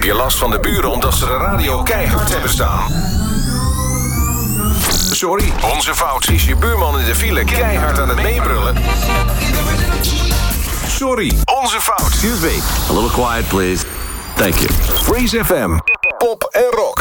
Heb je last van de buren omdat ze de radio keihard hebben staan? Sorry, onze fout. Is je buurman in de file keihard aan het meebrullen? Sorry, onze fout. Excuse me, a little quiet please. Thank you. Freeze FM, pop en rock.